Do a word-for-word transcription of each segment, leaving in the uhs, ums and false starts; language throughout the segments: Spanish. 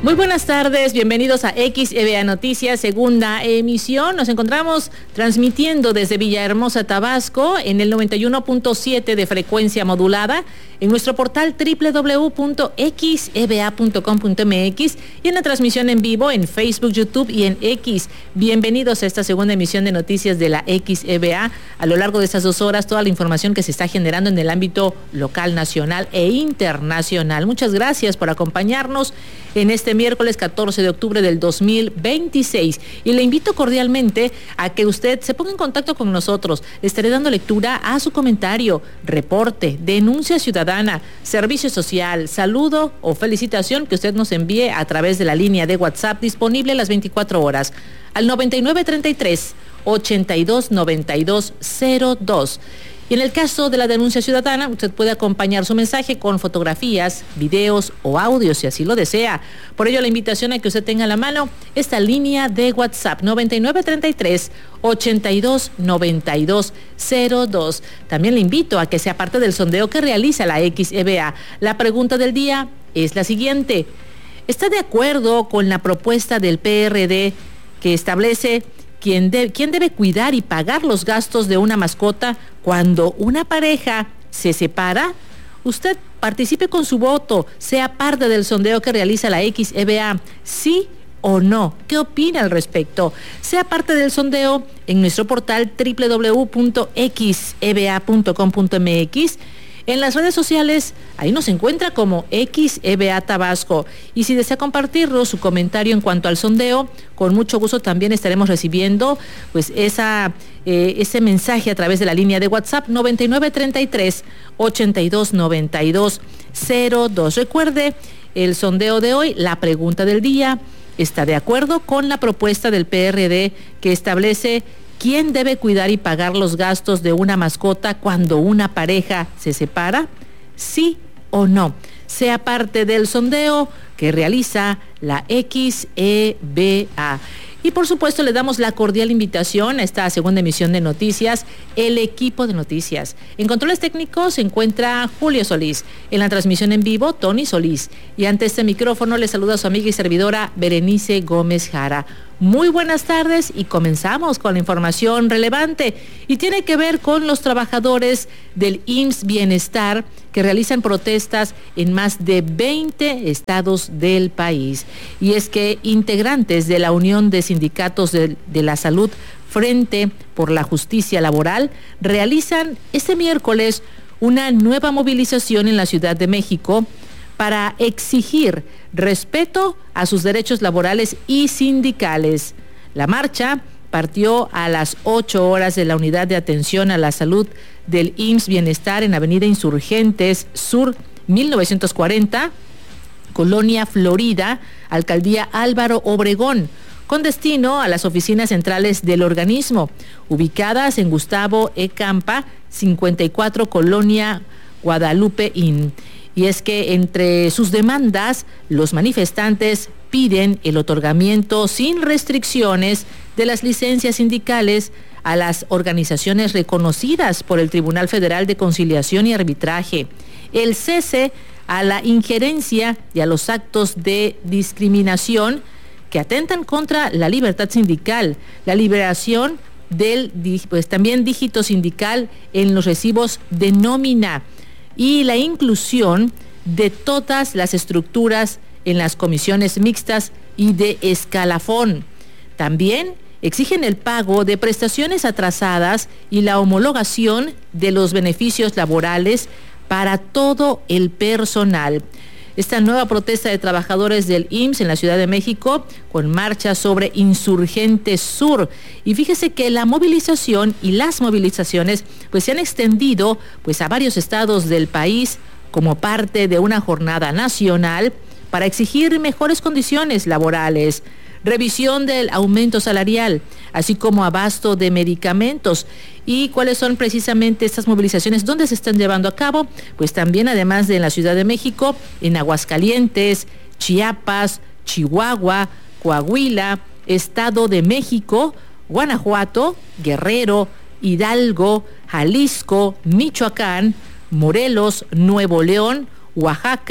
Muy buenas tardes, bienvenidos a X E B A Noticias, segunda emisión. Nos encontramos transmitiendo desde Villahermosa, Tabasco, en el noventa y uno punto siete de frecuencia modulada, en nuestro portal doble u doble u doble u punto x e b a punto com punto m x y en la transmisión en vivo en Facebook, YouTube y en X. Bienvenidos a esta segunda emisión de noticias de la X E B A. A lo largo de estas dos horas, toda la información que se está generando en el ámbito local, nacional e internacional. Muchas gracias por acompañarnos en este miércoles catorce de octubre del dos mil veintiséis, y le invito cordialmente a que usted se ponga en contacto con nosotros. Estaré dando lectura a su comentario, reporte, denuncia ciudadana, servicio social, saludo o felicitación que usted nos envíe a través de la línea de WhatsApp disponible a las veinticuatro horas al noventa y nueve treinta y tres ochenta y dos noventa y dos cero dos. Y en el caso de la denuncia ciudadana, usted puede acompañar su mensaje con fotografías, videos o audios, si así lo desea. Por ello, la invitación a que usted tenga a la mano esta línea de WhatsApp, noventa y nueve treinta y tres ochenta y dos noventa y dos cero dos. También le invito a que sea parte del sondeo que realiza la X E B A. La pregunta del día es la siguiente: ¿está de acuerdo con la propuesta del P R D que establece ¿Quién, de, ¿Quién debe cuidar y pagar los gastos de una mascota cuando una pareja se separa? Usted participe con su voto, sea parte del sondeo que realiza la X E B A. ¿Sí o no? ¿Qué opina al respecto? Sea parte del sondeo en nuestro portal doble u doble u doble u punto x e b a punto com punto m x. En las redes sociales, ahí nos encuentra como X E B A Tabasco. Y si desea compartirnos su comentario en cuanto al sondeo, con mucho gusto también estaremos recibiendo pues esa, eh, ese mensaje a través de la línea de WhatsApp noventa y nueve treinta y tres ochenta y dos noventa y dos cero dos. Recuerde, el sondeo de hoy, la pregunta del día: ¿está de acuerdo con la propuesta del P R D que establece ¿quién debe cuidar y pagar los gastos de una mascota cuando una pareja se separa? ¿Sí o no? Sea parte del sondeo que realiza la X E B A. Y por supuesto le damos la cordial invitación a esta segunda emisión de noticias, el equipo de noticias. En controles técnicos se encuentra Julio Solís, en la transmisión en vivo Tony Solís, y ante este micrófono le saluda a su amiga y servidora Berenice Gómez Jara. Muy buenas tardes y comenzamos con la información relevante y tiene que ver con los trabajadores del I M S S Bienestar que realizan protestas en más de veinte estados del país. Y es que integrantes de la Unión de Sindicatos de, de la Salud Frente por la Justicia Laboral realizan este miércoles una nueva movilización en la Ciudad de México para exigir respeto a sus derechos laborales y sindicales. La marcha partió a las ocho horas de la Unidad de Atención a la Salud del I M S S Bienestar en Avenida Insurgentes Sur mil novecientos cuarenta, Colonia Florida, Alcaldía Álvaro Obregón, con destino a las oficinas centrales del organismo, ubicadas en Gustavo E. Campa, cincuenta y cuatro, Colonia Guadalupe Inn. Y es que entre sus demandas, los manifestantes piden el otorgamiento sin restricciones de las licencias sindicales a las organizaciones reconocidas por el Tribunal Federal de Conciliación y Arbitraje, el cese a la injerencia y a los actos de discriminación que atentan contra la libertad sindical, la liberación del pues, también dígito sindical en los recibos de nómina, y la inclusión de todas las estructuras en las comisiones mixtas y de escalafón. También exigen el pago de prestaciones atrasadas y la homologación de los beneficios laborales para todo el personal. Esta nueva protesta de trabajadores del I M S S en la Ciudad de México, con marcha sobre Insurgentes Sur. Y fíjese que la movilización y las movilizaciones pues se han extendido pues a varios estados del país como parte de una jornada nacional para exigir mejores condiciones laborales, revisión del aumento salarial, así como abasto de medicamentos. ¿Y cuáles son precisamente estas movilizaciones? ¿Dónde se están llevando a cabo? Pues también, además de en la Ciudad de México, en Aguascalientes, Chiapas, Chihuahua, Coahuila, Estado de México, Guanajuato, Guerrero, Hidalgo, Jalisco, Michoacán, Morelos, Nuevo León, Oaxaca,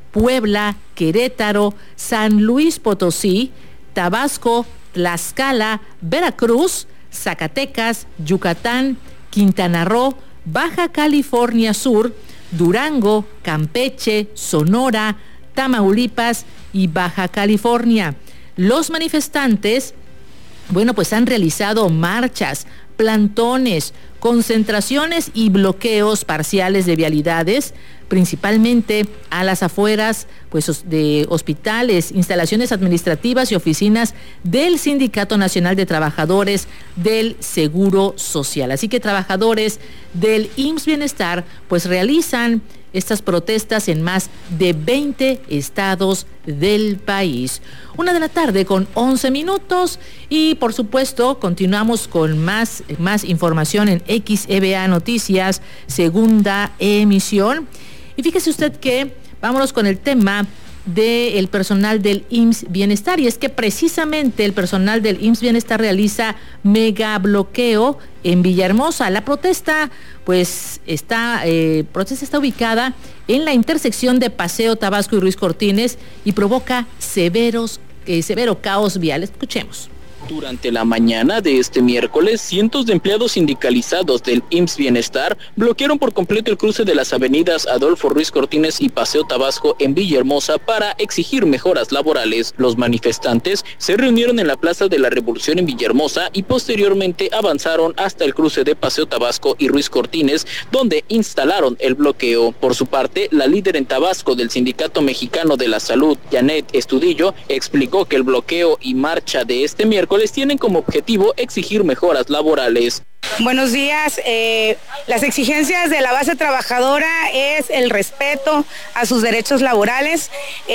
Puebla, Querétaro, San Luis Potosí, Tabasco, Tlaxcala, Veracruz, Zacatecas, Yucatán, Quintana Roo, Baja California Sur, Durango, Campeche, Sonora, Tamaulipas y Baja California. Los manifestantes, bueno, pues han realizado marchas, plantones, concentraciones y bloqueos parciales de vialidades, principalmente a las afueras pues, de hospitales, instalaciones administrativas y oficinas del Sindicato Nacional de Trabajadores del Seguro Social. Así que trabajadores del I M S S Bienestar pues realizan estas protestas en más de veinte estados del país. Una de la tarde con once minutos y por supuesto continuamos con más, más información en X E B A Noticias, segunda emisión. Y fíjese usted que vámonos con el tema del personal del I M S S Bienestar, y es que precisamente el personal del I M S S Bienestar realiza mega bloqueo en Villahermosa. La protesta pues está, eh, protesta está ubicada en la intersección de Paseo Tabasco y Ruiz Cortines y provoca severos, eh, severo caos vial. Escuchemos. Durante la mañana de este miércoles, cientos de empleados sindicalizados del I M S S Bienestar bloquearon por completo el cruce de las avenidas Adolfo Ruiz Cortines y Paseo Tabasco en Villahermosa para exigir mejoras laborales. Los manifestantes se reunieron en la Plaza de la Revolución en Villahermosa y posteriormente avanzaron hasta el cruce de Paseo Tabasco y Ruiz Cortines, donde instalaron el bloqueo. Por su parte, la líder en Tabasco del Sindicato Mexicano de la Salud, Janet Estudillo, explicó que el bloqueo y marcha de este miércoles tienen como objetivo exigir mejoras laborales. Buenos días. Eh, las exigencias de la base trabajadora es el respeto a sus derechos laborales,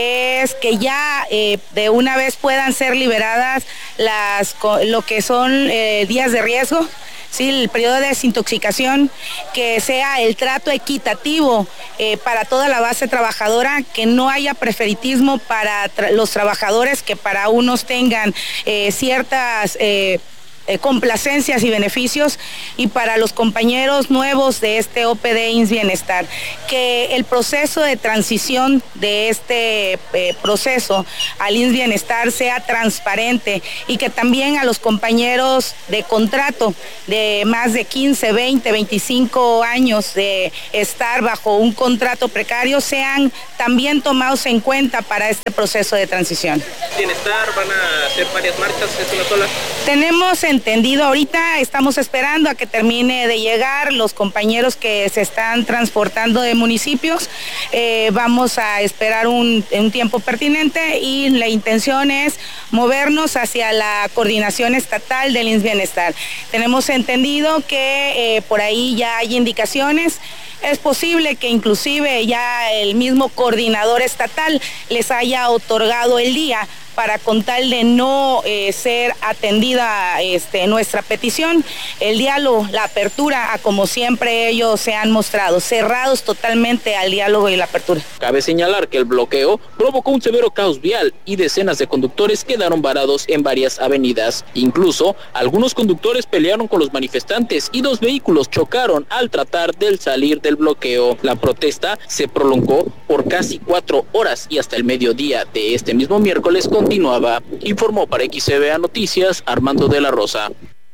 es que ya eh, de una vez puedan ser liberadas las lo que son eh, días de riesgo. Sí, el periodo de desintoxicación, que sea el trato equitativo eh, para toda la base trabajadora, que no haya preferitismo para tra- los trabajadores, que para unos tengan eh, ciertas eh, eh, complacencias y beneficios, y para los compañeros nuevos de este O P D I M S S Bienestar, que el proceso de transición de este eh, proceso al I M S S Bienestar sea transparente, y que también a los compañeros de contrato de más de quince, veinte, veinticinco años de estar bajo un contrato precario sean también tomados en cuenta para este proceso de transición. Bienestar, van a hacer varias marchas, ¿es una sola? Tenemos entendido, ahorita estamos esperando a que termine de llegar los compañeros que se están transportando de municipios. Eh, vamos a esperar un, un tiempo pertinente y la intención es movernos hacia la coordinación estatal del I M S S Bienestar. Tenemos entendido que eh, por ahí ya hay indicaciones. Es posible que inclusive ya el mismo coordinador estatal les haya otorgado el día para, con tal de no eh, ser atendida este, nuestra petición, el diálogo, la apertura, a como siempre ellos se han mostrado, cerrados totalmente al diálogo y la apertura. Cabe señalar que el bloqueo provocó un severo caos vial y decenas de conductores quedaron varados en varias avenidas. Incluso, algunos conductores pelearon con los manifestantes y dos vehículos chocaron al tratar de salir del bloqueo. La protesta se prolongó por casi cuatro horas y hasta el mediodía de este mismo miércoles continuaba. Informó para X E B A Noticias Armando de la Rosa.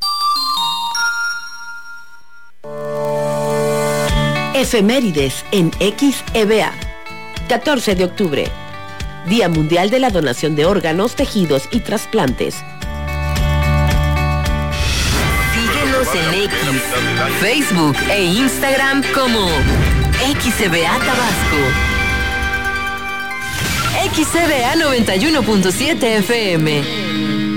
Efemérides en X E B A. catorce de octubre, Día Mundial de la Donación de Órganos, Tejidos y Trasplantes. Síguenos en X, Facebook e Instagram como X E B A Tabasco. X E B A noventa y uno punto siete F M.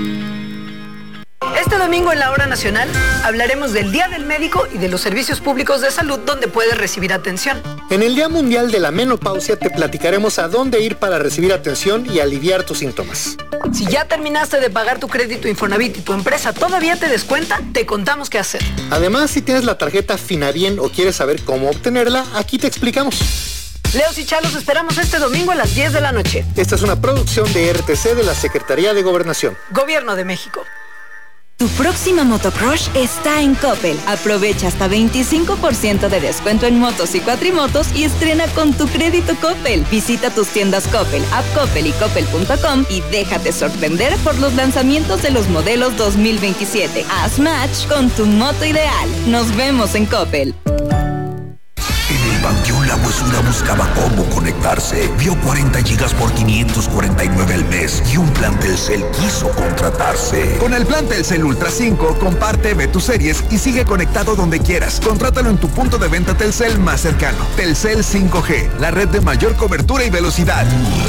Este domingo en la Hora Nacional hablaremos del Día del Médico y de los servicios públicos de salud donde puedes recibir atención. En el Día Mundial de la Menopausia te platicaremos a dónde ir para recibir atención y aliviar tus síntomas. Si ya terminaste de pagar tu crédito Infonavit y tu empresa todavía te descuenta, te contamos qué hacer. Además, si tienes la tarjeta Finabien o quieres saber cómo obtenerla, aquí te explicamos. Leos y Chalos, esperamos este domingo a las diez de la noche. Esta es una producción de R T C de la Secretaría de Gobernación. Gobierno de México. Tu próxima motocrush está en Coppel. Aprovecha hasta veinticinco por ciento de descuento en motos y cuatrimotos y estrena con tu crédito Coppel. Visita tus tiendas Coppel, App Coppel y Coppel punto com y déjate sorprender por los lanzamientos de los modelos dos mil veintisiete. Haz match con tu moto ideal. Nos vemos en Coppel. En el Panteón La Huesura buscaba cómo conectarse. Vio cuarenta gigas por quinientos cuarenta y nueve al mes y un plan Telcel quiso contratarse. Con el plan Telcel Ultra cinco, comparte, ve tus series y sigue conectado donde quieras. Contrátalo en tu punto de venta Telcel más cercano. Telcel cinco G, la red de mayor cobertura y velocidad.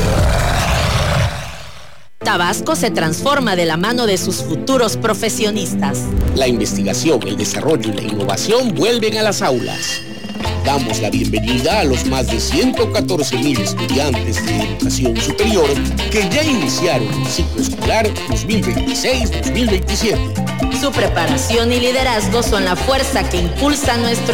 Tabasco se transforma de la mano de sus futuros profesionistas. La investigación, el desarrollo y la innovación vuelven a las aulas. Damos la bienvenida a los más de ciento catorce mil estudiantes de educación superior que ya iniciaron el ciclo escolar dos mil veintiséis dos mil veintisiete. Su preparación y liderazgo son la fuerza que impulsa nuestro